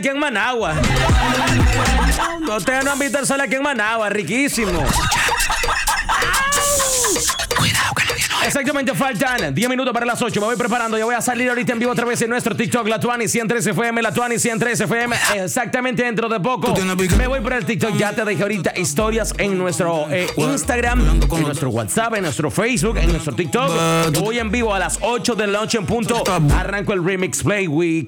aquí en Managua. Ustedes no han visto el sol aquí en Managua, riquísimo. Exactamente, faltan 10 minutos para las 8. Me voy preparando. Yo voy a salir ahorita en vivo otra vez en nuestro TikTok, La Tuani 103 FM, La Tuani 103 FM. Exactamente dentro de poco. Me voy por el TikTok. Ya te dejé ahorita historias en nuestro Instagram, en nuestro WhatsApp, en nuestro Facebook, en nuestro TikTok. Yo voy en vivo a las 8 de la noche en punto. Arranco el Remix Play Week.